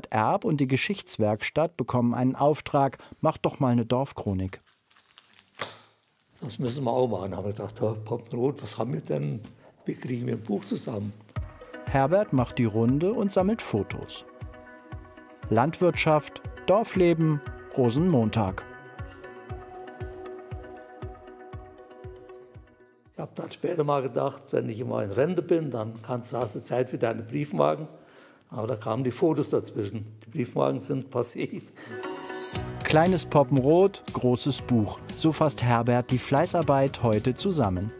Stadt Erb und die Geschichtswerkstatt bekommen einen Auftrag. Macht doch mal eine Dorfchronik. Das müssen wir auch machen. Da haben wir gedacht, ja, Poppenrot, was haben wir denn? Wie kriegen wir ein Buch zusammen? Herbert macht die Runde und sammelt Fotos. Landwirtschaft, Dorfleben, Rosenmontag. Ich habe dann später mal gedacht, wenn ich mal in Rente bin, dann hast du Zeit für deine Briefmarken. Aber da kamen die Fotos dazwischen. Die Briefmarken sind passé. Kleines Poppenrot, großes Buch. So fasst Herbert die Fleißarbeit heute zusammen.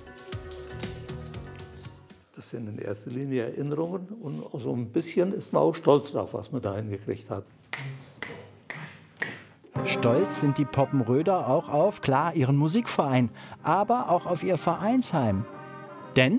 Das sind in erster Linie Erinnerungen und so ein bisschen ist man auch stolz drauf, was man da hingekriegt hat. Stolz sind die Poppenröder auch auf, klar, ihren Musikverein, aber auch auf ihr Vereinsheim. Denn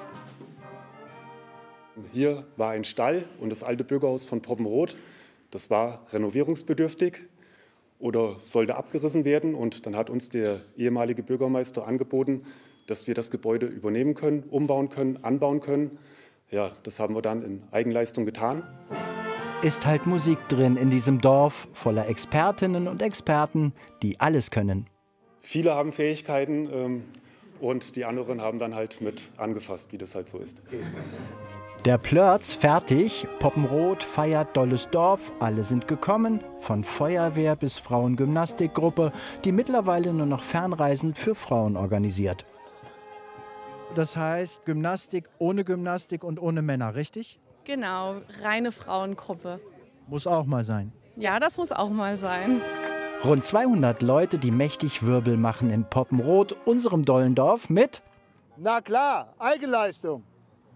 hier war ein Stall und das alte Bürgerhaus von Poppenrot. Das war renovierungsbedürftig oder sollte abgerissen werden. Und dann hat uns der ehemalige Bürgermeister angeboten, dass wir das Gebäude übernehmen können, umbauen können, anbauen können. Ja, das haben wir dann in Eigenleistung getan. Ist halt Musik drin in diesem Dorf voller Expertinnen und Experten, die alles können. Viele haben Fähigkeiten und die anderen haben dann halt mit angefasst, wie das halt so ist. Der Plörz fertig, Poppenrot feiert dolles Dorf, alle sind gekommen, von Feuerwehr bis Frauengymnastikgruppe, die mittlerweile nur noch Fernreisen für Frauen organisiert. Das heißt Gymnastik und ohne Männer, richtig? Genau, reine Frauengruppe. Muss auch mal sein. Ja, das muss auch mal sein. Rund 200 Leute, die mächtig Wirbel machen in Poppenrot, unserem dollen Dorf, mit... Na klar, Eigenleistung.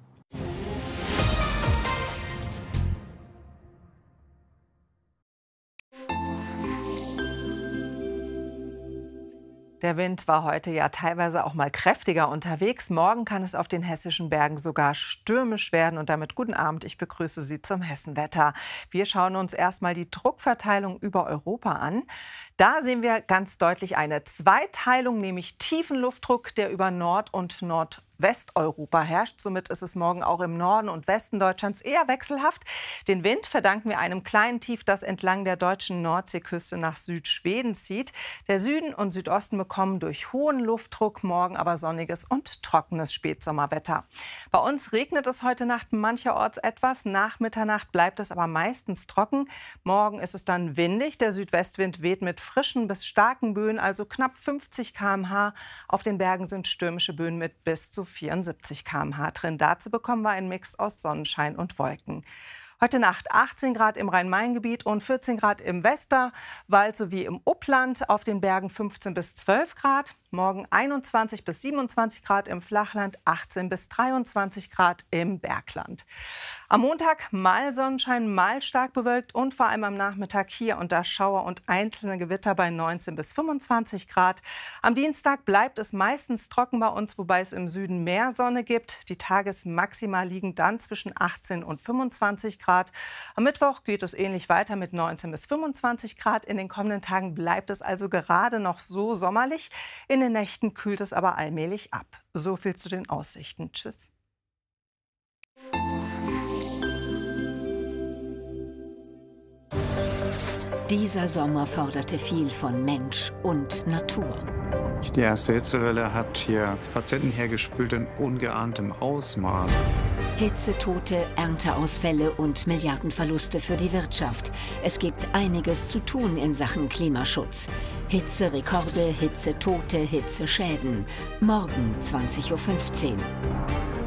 Der Wind war heute ja teilweise auch mal kräftiger unterwegs. Morgen kann es auf den hessischen Bergen sogar stürmisch werden. Und damit guten Abend, ich begrüße Sie zum Hessenwetter. Wir schauen uns erstmal die Druckverteilung über Europa an. Da sehen wir ganz deutlich eine Zweiteilung, nämlich tiefen Luftdruck, der über Nord- und Nordwesteuropa herrscht. Somit ist es morgen auch im Norden und Westen Deutschlands eher wechselhaft. Den Wind verdanken wir einem kleinen Tief, das entlang der deutschen Nordseeküste nach Südschweden zieht. Der Süden und Südosten bekommen durch hohen Luftdruck morgen aber sonniges und trockenes Spätsommerwetter. Bei uns regnet es heute Nacht mancherorts etwas. Nach Mitternacht bleibt es aber meistens trocken. Morgen ist es dann windig. Der Südwestwind weht mit frischen bis starken Böen, also knapp 50 km/h. Auf den Bergen sind stürmische Böen mit bis zu 74 km/h drin. Dazu bekommen wir einen Mix aus Sonnenschein und Wolken. Heute Nacht 18 Grad im Rhein-Main-Gebiet und 14 Grad im Westerwald sowie im Upland. Auf den Bergen 15 bis 12 Grad. Morgen 21 bis 27 Grad im Flachland, 18 bis 23 Grad im Bergland. Am Montag mal Sonnenschein, mal stark bewölkt und vor allem am Nachmittag hier und da Schauer und einzelne Gewitter bei 19 bis 25 Grad. Am Dienstag bleibt es meistens trocken bei uns, wobei es im Süden mehr Sonne gibt. Die Tagesmaxima liegen dann zwischen 18 und 25 Grad. Am Mittwoch geht es ähnlich weiter mit 19 bis 25 Grad. In den kommenden Tagen bleibt es also gerade noch so sommerlich. In den Nächten kühlt es aber allmählich ab. So viel zu den Aussichten. Tschüss. Dieser Sommer forderte viel von Mensch und Natur. Die erste Hitzewelle hat hier Patienten hergespült in ungeahntem Ausmaß. Hitzetote, Ernteausfälle und Milliardenverluste für die Wirtschaft. Es gibt einiges zu tun in Sachen Klimaschutz. Hitzerekorde, Hitzetote, Hitzeschäden. Morgen 20:15 Uhr.